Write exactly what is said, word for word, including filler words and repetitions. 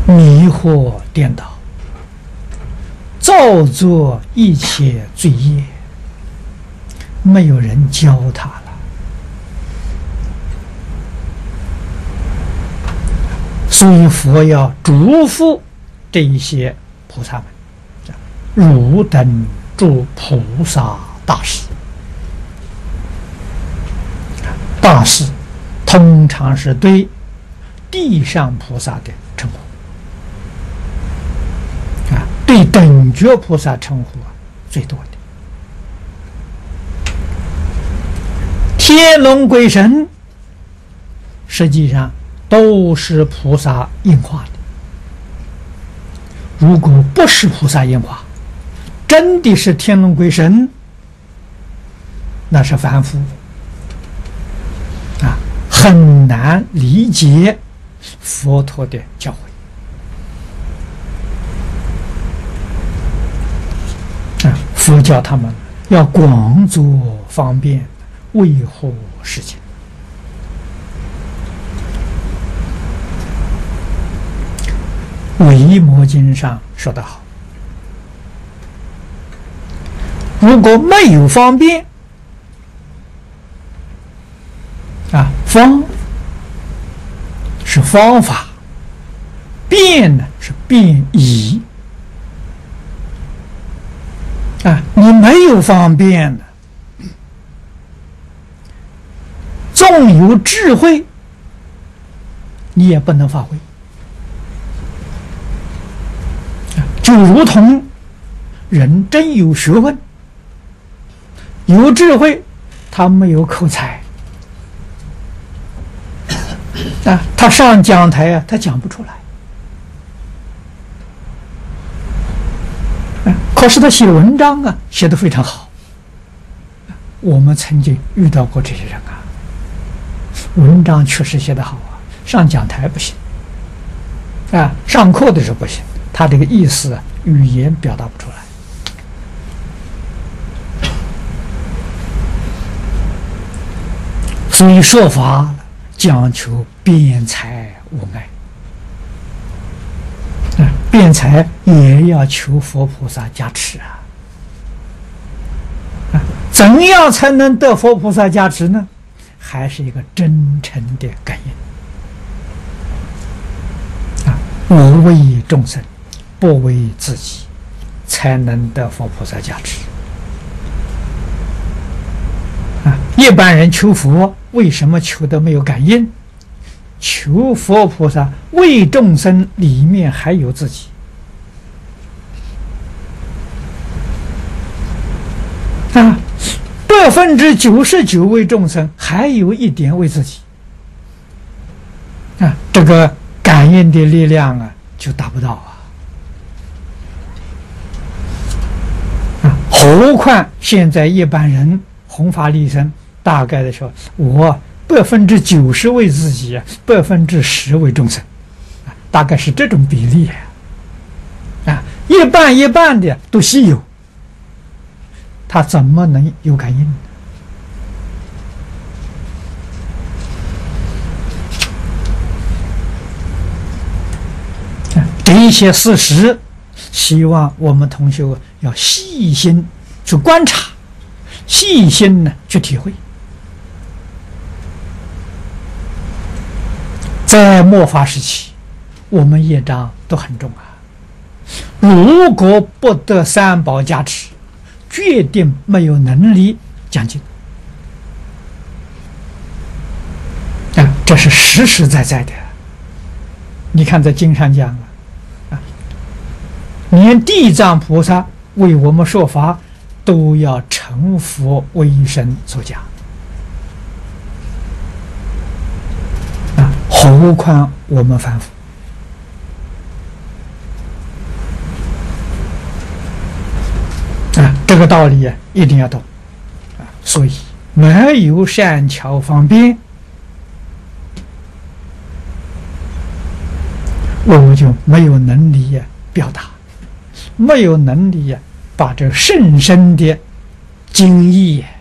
迷惑颠倒，造作一切罪业，没有人教他了。所以佛要嘱咐这一些菩萨们，汝等诸菩萨大士。大士通常是对地上菩萨的称呼啊，对等觉菩萨称呼啊最多的。天龙鬼神实际上都是菩萨应化的。如果不是菩萨应化，真的是天龙鬼神，那是凡夫啊，很难理解佛陀的教诲啊。佛教他们要广作方便，为护世间。维摩经上说得好，如果没有方便啊，方是方法，便呢是便宜啊，你没有方便呢，纵有智慧，你也不能发挥。就如同人真有学问、有智慧，他没有口才啊，他上讲台啊，他讲不出来啊。可是他写文章啊，写得非常好。我们曾经遇到过这些人啊，文章确实写得好啊，上讲台不行啊，上课的时候不行。他这个意思啊，语言表达不出来。所以说法讲求辩才无碍，啊，辩才也要求佛菩萨加持啊。啊，怎样才能得佛菩萨加持呢？还是一个真诚的感应啊，我为众生，不为自己，才能得佛菩萨加持啊！一般人求佛，为什么求的没有感应？求佛菩萨为众生，里面还有自己啊，百分之九十九为众生，还有一点为自己啊，这个感应的力量啊，就达不到啊。何况现在一般人弘法利生，大概的说，我百分之九十为自己，百分之十为众生，啊，大概是这种比例啊，一半一半的都稀有，他怎么能有感应呢？这一些事实，希望我们同学要细心去观察，细心呢去体会。在末法时期，我们业障都很重啊。如果不得三宝加持，决定没有能力讲经啊，这是实实在在的。你看在经上讲啊，连地藏菩萨为我们说法，都要成佛为身所讲啊，何况我们凡夫啊，这个道理啊一定要懂啊。所以没有善巧方便，我们就没有能力呀表达，没有能力呀把这甚深的经义